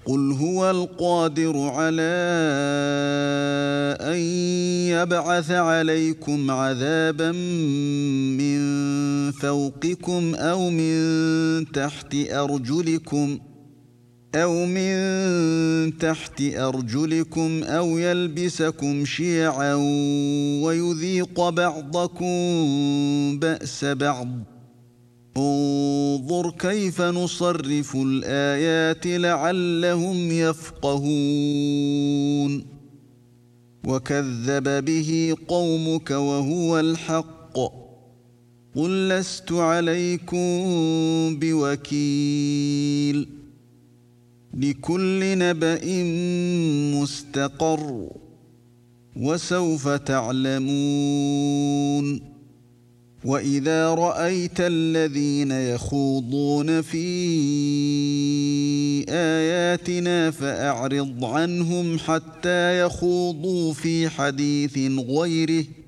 قُلْ هُوَ الْقَادِرُ عَلَىٰ أَن يَبْعَثَ عَلَيْكُمْ عَذَابًا مِّن فَوْقِكُمْ أَوْ مِن تَحْتِ أَرْجُلِكُمْ أَوْ يَلْبِسَكُمْ شِيَعًا وَيُذِيقَ بَعْضَكُم بَأْسَ بَعْضٍ ۗ انظُرْ كَيْفَ نُصَرِّفُ الْآيَاتِ لَعَلَّهُمْ يَفْقَهُونَ وَكَذَّبَ بِهِ قَوْمُكَ وَهُوَ الْحَقُّ ۚ قُل لَّسْتُ عَلَيْكُم بِوَكِيلٍ لِكُلِّ نَبَإٍ مُّسْتَقَرٌّ وَسَوْفَ تَعْلَمُونَ وَإِذَا رَأَيْتَ الَّذِينَ يَخُوضُونَ فِي آيَاتِنَا فَأَعْرِضْ عَنْهُمْ حَتَّىٰ يَخُوضُوا فِي حَدِيثٍ غَيْرِهِ